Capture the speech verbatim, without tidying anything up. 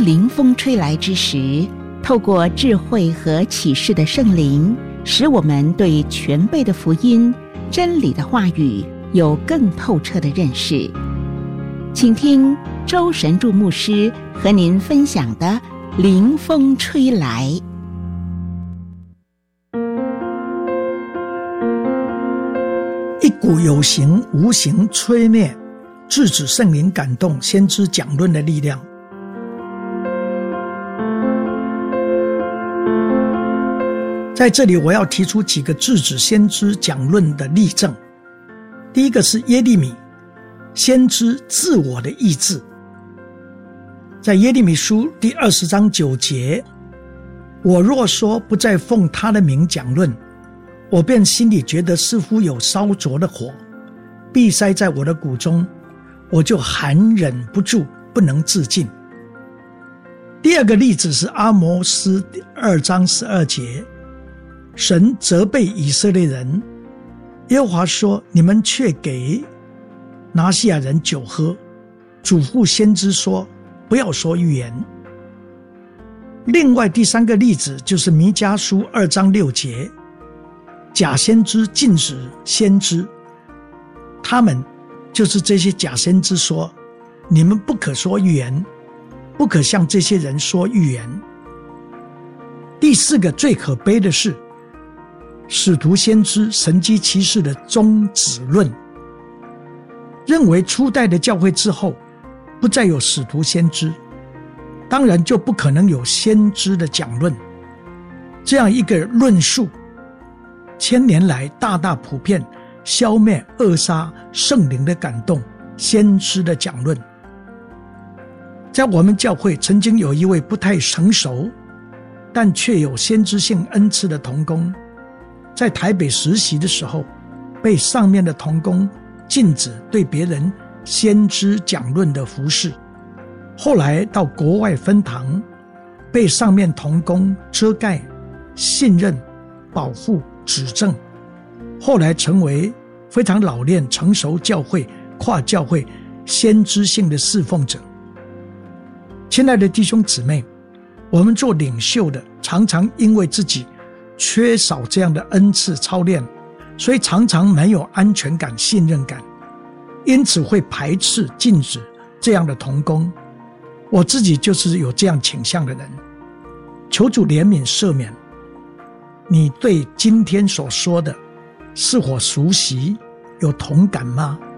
临风吹来之时，透过智慧和启示的圣灵，使我们对全备的福音、真理的话语有更透彻的认识。请听周神助牧师和您分享的临风吹来。 一股有形无形吹灭制止圣灵感动先知讲论的力量。在这里我要提出几个制止先知讲论的例证。第一个是耶利米，先知自我的意志。在耶利米书第二十章九节，我若说不再奉他的名讲论，我便心里觉得似乎有烧灼的火闭塞在我的骨中，我就含忍不住，不能自禁。第二个例子是阿摩斯二章十二节，神责备以色列人，耶和华说，你们却给拿西亚人酒喝，嘱咐先知说，不要说预言。另外第三个例子就是弥迦书二章六节，假先知禁止先知，他们就是这些假先知说，你们不可说预言，不可向这些人说预言。第四个最可悲的是使徒先知神迹奇事的终止论，认为初代的教会之后不再有使徒先知，当然就不可能有先知的讲论。这样一个论述千年来大大普遍，消灭扼杀圣灵的感动先知的讲论。在我们教会曾经有一位不太成熟但却有先知性恩赐的同工，在台北实习的时候被上面的同工禁止对别人先知讲论的服事，后来到国外分堂，被上面同工遮盖、信任、保护、指正，后来成为非常老练成熟教会跨教会先知性的侍奉者。亲爱的弟兄姊妹，我们做领袖的常常因为自己缺少这样的恩赐操练，所以常常没有安全感、信任感，因此会排斥禁止这样的同工。我自己就是有这样倾向的人，求主怜悯赦免。你对今天所说的是否熟悉，有同感吗？